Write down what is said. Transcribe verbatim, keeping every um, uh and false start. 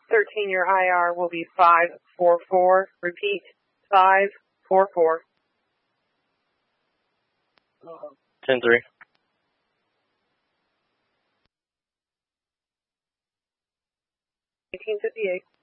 thirteen, your I R will be five four four. Repeat, five four four. ten three. eighteen fifty-eight.